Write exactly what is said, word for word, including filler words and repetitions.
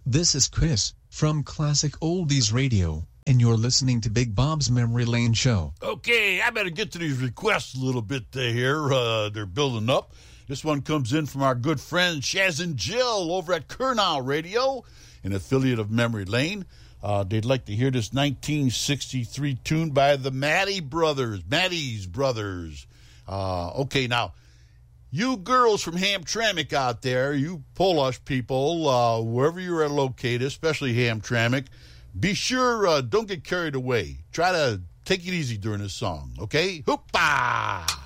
This is Chris from Classic Oldies Radio, and you're listening to Big Bob's Memory Lane Show. Okay, I better get to these requests a little bit uh, here. Uh, they're building up. This one comes in from our good friend Shaz and Jill over at Kurnow Radio, an affiliate of Memory Lane. Uh, they'd like to hear this nineteen sixty-three tune by the Matty Brothers, Matty's Brothers. Uh, okay, now, you girls from Hamtramck out there, you Polish people, uh, wherever you're located, especially Hamtramck, be sure, uh, don't get carried away. Try to take it easy during this song, okay? Hoopah!